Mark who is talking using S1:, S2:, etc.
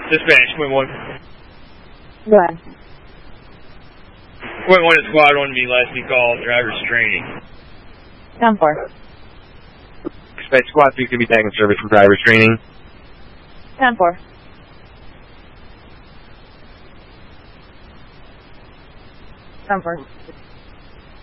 S1: Dispatch, point 1.
S2: Go ahead.
S1: Point 1 is squad 1B, last be called, driver's training.
S2: 10-4.
S3: Dispatch, squad 3 could be back in service from driver's training.
S2: 10-4. Ten-4.